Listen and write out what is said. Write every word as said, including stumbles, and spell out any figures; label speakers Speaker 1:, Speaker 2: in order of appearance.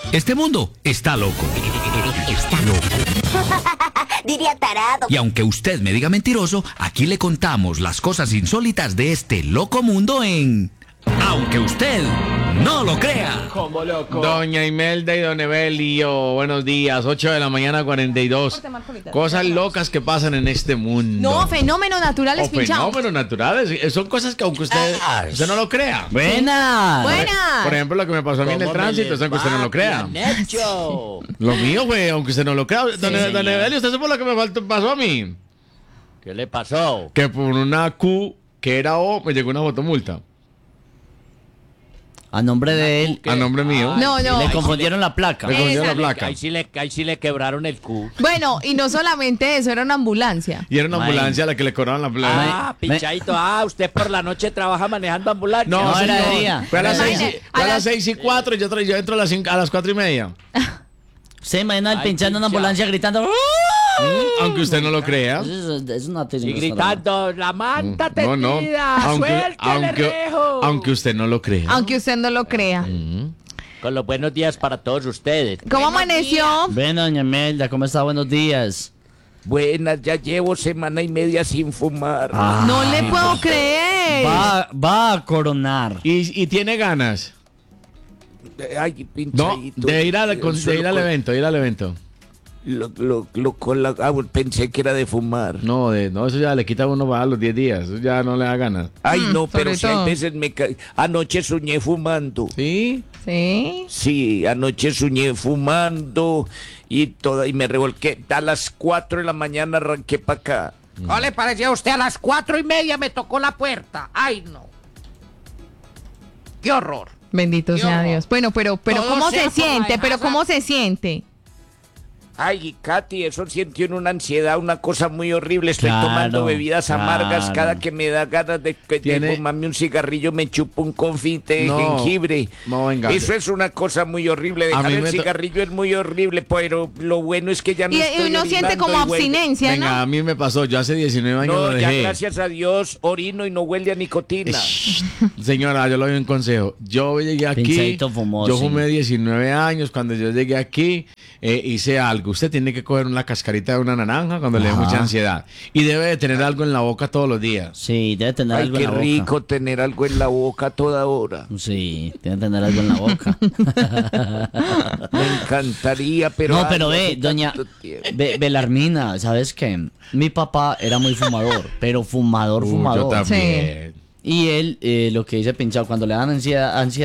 Speaker 1: Este mundo está loco.
Speaker 2: Está loco.
Speaker 3: Diría tarado.
Speaker 1: Y aunque usted me diga mentiroso, aquí le contamos las cosas insólitas de este loco mundo en... Aunque usted no lo crea.
Speaker 4: Como loco.
Speaker 5: Doña Imelda y Don Evelio, buenos días, ocho de la mañana, cuarenta y dos. Cosas locas que pasan en este mundo.
Speaker 6: No, fenómenos naturales,
Speaker 5: O
Speaker 6: pinchado.
Speaker 5: fenómenos naturales, son cosas que aunque usted, usted no lo crea.
Speaker 2: Buenas.
Speaker 6: Buenas.
Speaker 5: Por ejemplo, lo que me pasó a mí en el
Speaker 2: ¿Cómo me
Speaker 5: tránsito,
Speaker 2: les
Speaker 5: es aunque usted no
Speaker 2: va,
Speaker 5: lo crea.
Speaker 2: bien hecho?
Speaker 5: Lo mío, güey, aunque usted no lo crea. Don,
Speaker 2: señor.
Speaker 5: don Evelio, ¿usted supo lo que me faltó- pasó a mí?
Speaker 2: ¿Qué le pasó?
Speaker 5: Que por una Q que era O, me llegó una fotomulta.
Speaker 7: A nombre de él.
Speaker 5: A nombre mío.
Speaker 6: No, no.
Speaker 7: Le confundieron la placa.
Speaker 5: Me confundieron la
Speaker 6: Esa-
Speaker 5: placa.
Speaker 2: Ahí sí, le, ahí sí le quebraron el cu.
Speaker 6: Bueno, y no solamente eso, era una ambulancia.
Speaker 5: Y era una
Speaker 7: Mae.
Speaker 5: ambulancia a la que le cobraban la placa.
Speaker 2: Ah, pinchadito. Ah, usted por la noche trabaja manejando ambulancia.
Speaker 5: No,
Speaker 7: No, era de
Speaker 5: señor.
Speaker 7: día.
Speaker 5: Fue a las
Speaker 6: Era de
Speaker 5: seis,
Speaker 6: día.
Speaker 5: y- fue a
Speaker 6: A
Speaker 5: las
Speaker 6: las-
Speaker 5: seis y cuatro y yo, tra- yo entro a las, cinco- a las cuatro y media.
Speaker 7: Se imagina él
Speaker 2: Ay,
Speaker 7: pinchando en una
Speaker 2: pincha.
Speaker 7: ambulancia gritando.
Speaker 5: Aunque usted no lo crea.
Speaker 7: Es, es una
Speaker 2: Y gritando, la manta
Speaker 5: No, no.
Speaker 2: tendida,
Speaker 5: Aunque,
Speaker 2: suéltele,
Speaker 5: aunque,
Speaker 2: rejo.
Speaker 5: aunque usted no lo crea.
Speaker 6: Aunque usted no lo crea.
Speaker 2: Con los buenos días para todos ustedes.
Speaker 6: ¿Cómo amaneció?
Speaker 7: Bueno, doña Melda, ¿cómo está? Buenos días.
Speaker 2: Buenas, ya llevo semana y media sin fumar.
Speaker 6: No le puedo creer.
Speaker 7: Va, va a coronar.
Speaker 5: Y, y tiene ganas.
Speaker 2: Ay,
Speaker 5: No,
Speaker 2: pinchadito.
Speaker 5: de ir al,
Speaker 2: Eh,
Speaker 5: con- de
Speaker 2: solo
Speaker 5: ir al
Speaker 2: con-
Speaker 5: evento, ir al evento.
Speaker 2: Lo, lo, lo- con la, ah, pensé que era de fumar.
Speaker 5: No, de, no, eso ya le quita a uno a los diez días. Eso ya no le da ganas.
Speaker 2: Ay, no,
Speaker 6: sobre
Speaker 2: pero si hay
Speaker 6: todo.
Speaker 2: veces me ca... Anoche soñé fumando.
Speaker 5: ¿Sí?
Speaker 6: Sí.
Speaker 2: Sí, anoche soñé fumando y toda y me revolqué. A las cuatro de la mañana arranqué para acá.
Speaker 8: ¿Cómo le parecía a usted? A las cuatro y media me tocó la puerta. ¡Ay, no! ¡Qué horror!
Speaker 6: Bendito
Speaker 8: Dios.
Speaker 6: sea Dios. Bueno, pero, pero
Speaker 8: Todo
Speaker 6: ¿cómo
Speaker 8: sea
Speaker 6: se
Speaker 8: por la
Speaker 6: siente? Pero
Speaker 8: dejaza.
Speaker 6: ¿cómo se siente?
Speaker 2: Ay, Katy, eso siento en una ansiedad, una cosa muy horrible. Estoy
Speaker 7: Claro,
Speaker 2: tomando bebidas amargas.
Speaker 7: claro.
Speaker 2: Cada que me da ganas de, de
Speaker 5: Tiene-
Speaker 2: fumarme un cigarrillo, me chupo un confite de
Speaker 5: No,
Speaker 2: jengibre.
Speaker 5: no, venga.
Speaker 2: Eso es una cosa muy horrible.
Speaker 5: A
Speaker 2: Dejar
Speaker 5: mí
Speaker 2: el
Speaker 5: me to-
Speaker 2: cigarrillo es muy horrible, pero lo bueno es que ya no
Speaker 6: Y,
Speaker 2: estoy
Speaker 6: y uno siente
Speaker 2: orinando
Speaker 6: como
Speaker 2: y huele-
Speaker 6: abstinencia,
Speaker 5: Venga,
Speaker 6: ¿no?
Speaker 5: a mí me pasó. Yo hace diecinueve años
Speaker 2: No,
Speaker 5: lo
Speaker 2: ya
Speaker 5: dejé.
Speaker 2: gracias a Dios orino y no huele a nicotina.
Speaker 5: Señora, yo le doy un consejo. Yo llegué aquí,
Speaker 7: Pinchadito fumó,
Speaker 5: yo
Speaker 7: sí.
Speaker 5: fumé diecinueve años. Cuando yo llegué aquí, eh, hice algo. Usted tiene que coger una cascarita de una naranja cuando le dé
Speaker 7: Ajá.
Speaker 5: mucha ansiedad. Y debe de tener algo en la boca todos los días.
Speaker 7: Sí, debe tener
Speaker 2: Ay,
Speaker 7: algo
Speaker 2: qué
Speaker 7: en la boca.
Speaker 2: rico tener algo en la boca a toda hora.
Speaker 7: Sí, debe tener algo en la boca.
Speaker 2: Me encantaría, pero...
Speaker 7: no, pero
Speaker 2: ay,
Speaker 7: ve,
Speaker 2: hace
Speaker 7: doña
Speaker 2: tanto tiempo.
Speaker 7: Be- Belarmina, ¿sabes qué? Mi papá era muy fumador, pero fumador,
Speaker 5: Uh, yo
Speaker 7: fumador.
Speaker 5: también.
Speaker 7: Y él, eh, lo que dice pinchado, cuando le dan ansiedad, ansiedad